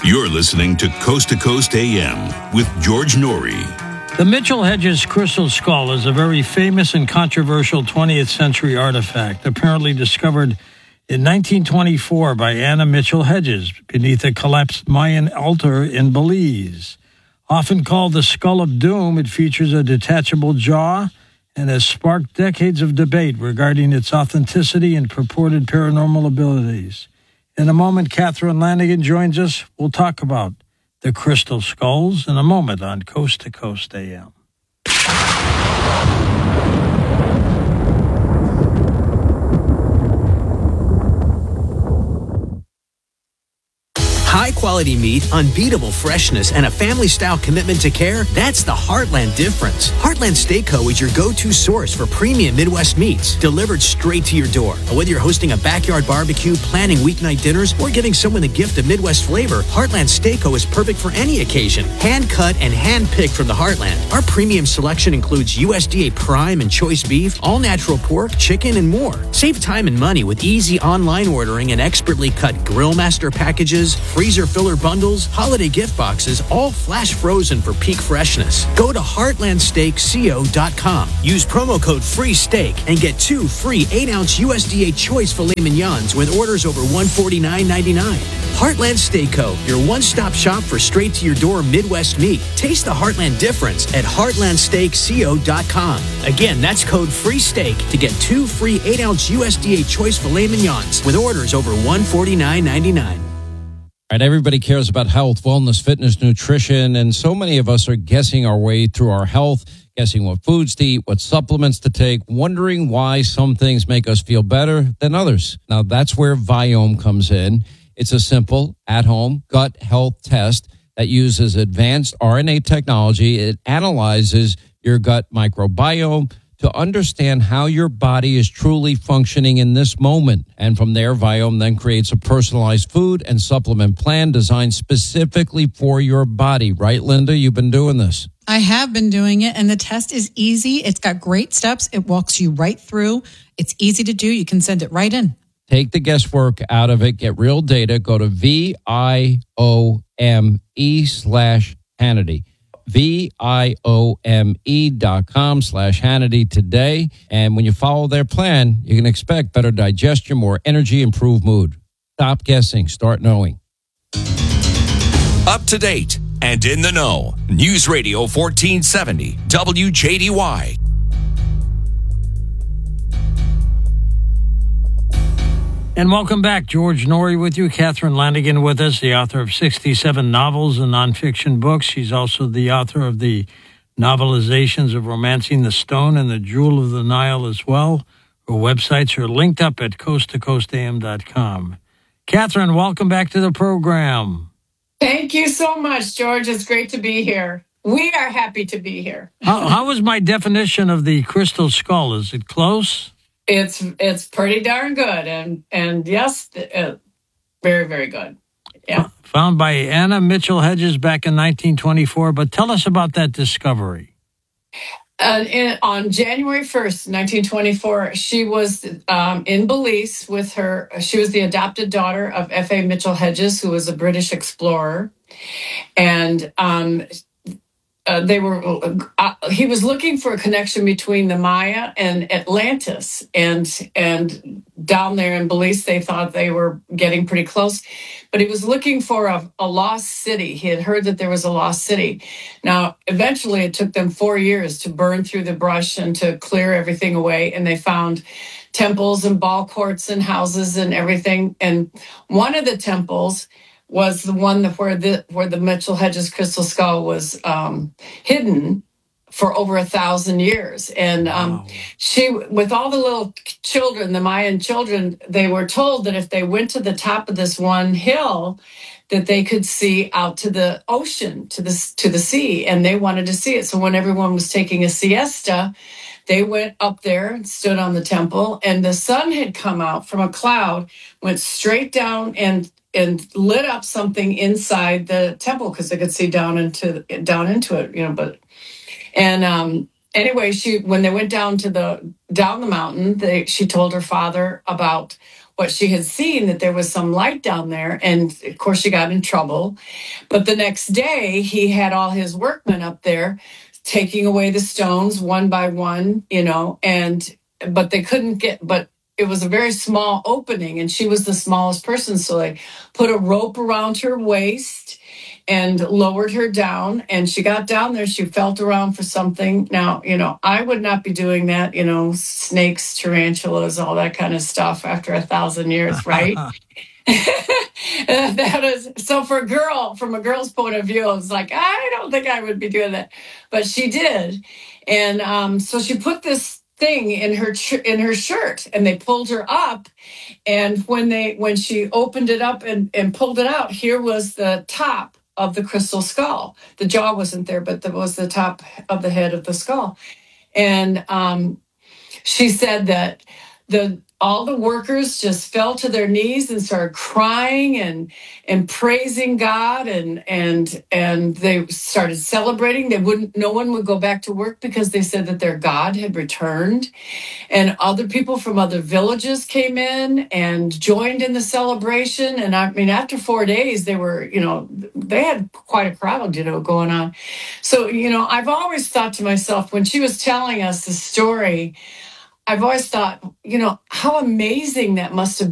You're listening to Coast AM with George Norrie. The Mitchell Hedges crystal skull is a very famous and controversial 20th century artifact, apparently discovered in 1924 by Anna Mitchell Hedges beneath a collapsed Mayan altar in Belize. Often called the Skull of Doom, it features a detachable jaw and has sparked decades of debate regarding its authenticity and purported paranormal abilities. In a moment, Catherine Lanigan joins us. We'll talk about the crystal skulls in a moment on Coast to Coast AM. High-quality meat, unbeatable freshness, and a family-style commitment to care, that's the Heartland difference. Heartland Steak Co. is your go-to source for premium Midwest meats, delivered straight to your door. And whether you're hosting a backyard barbecue, planning weeknight dinners, or giving someone the gift of Midwest flavor, Heartland Steak Co. is perfect for any occasion. Hand-cut and hand-picked from the Heartland. Our premium selection includes USDA prime and choice beef, all-natural pork, chicken, and more. Save time and money with easy online ordering and expertly cut grill master packages, freezer filler bundles, holiday gift boxes, all flash frozen for peak freshness. Go to heartlandsteakco.com. Use promo code FREESTEAK and get 2 free 8-ounce USDA choice filet mignons with orders over $149.99. Heartland Steak Co., your one-stop shop for straight-to-your-door Midwest meat. Taste the Heartland difference at heartlandsteakco.com. Again, that's code FREESTEAK to get 2 free 8-ounce USDA choice filet mignons with orders over $149.99. All right, everybody cares about health, wellness, fitness, nutrition, and so many of us are guessing our way through our health, guessing what foods to eat, what supplements to take, wondering why some things make us feel better than others. Now, that's where Viome comes in. It's a simple, at-home gut health test that uses advanced RNA technology. It analyzes your gut microbiome to understand how your body is truly functioning in this moment. And from there, Viome then creates a personalized food and supplement plan designed specifically for your body. Right, Linda? You've been doing this. I have been doing it, and the test is easy. It's got great steps. It walks you right through. It's easy to do. You can send it right in. Take the guesswork out of it. Get real data. Go to VIOME/Hannity. VIOME.com/Hannity today. And when you follow their plan, you can expect better digestion, more energy, improved mood. Stop guessing. Start knowing. Up to date and in the know. News Radio 1470 WJDY. And welcome back. George Norrie with you. Catherine Lanigan with us, the author of 67 novels and nonfiction books. She's also the author of the novelizations of Romancing the Stone and The Jewel of the Nile as well. Her websites are linked up at coasttocoastam.com. Catherine, welcome back to the program. Thank you so much, George. It's great to be here. We are happy to be here. How was my definition of the crystal skull? Is it close? It's pretty darn good, and yes, very, very good. Yeah. Found by Anna Mitchell Hedges back in 1924. But tell us about that discovery. On January 1st, 1924, she was in Belize with her. She was the adopted daughter of F.A. Mitchell Hedges, who was a British explorer, and he was looking for a connection between the Maya and Atlantis, and down there in Belize, they thought they were getting pretty close, but he was looking for a lost city. He had heard that there was a lost city. Now, eventually it took them 4 years to burn through the brush and to clear everything away, and they found temples and ball courts and houses and everything. And one of the temples was the one where the Mitchell Hedges crystal skull was hidden for over 1,000 years. And she, with all the little children, the Mayan children, they were told that if they went to the top of this one hill, that they could see out to the ocean, to the sea, and they wanted to see it. So when everyone was taking a siesta, they went up there and stood on the temple, and the sun had come out from a cloud, went straight down and lit up something inside the temple because they could see down into it, But anyway, when they went down the mountain, she told her father about what she had seen, that there was some light down there. And of course, she got in trouble. But the next day, he had all his workmen up there taking away the stones one by one, but they couldn't but it was a very small opening, and she was the smallest person. So they put a rope around her waist and lowered her down, and she got down there. She felt around for something. Now, I would not be doing that, snakes, tarantulas, all that kind of stuff after 1,000 years, right? That is so from a girl's point of view, it's like, I don't think I would be doing that, but she did. And so she put this thing in her shirt, and they pulled her up. And when she opened it up and pulled it out, here was the top of the crystal skull. The jaw wasn't there, but there was the top of the head of the skull. And she said that all the workers just fell to their knees and started crying and praising God, and they started celebrating. No one would go back to work because they said that their God had returned. And other people from other villages came in and joined in the celebration. And I mean, after 4 days, they had quite a crowd, going on. So, I've always thought to myself, when she was telling us the story, I've always thought, how amazing that must have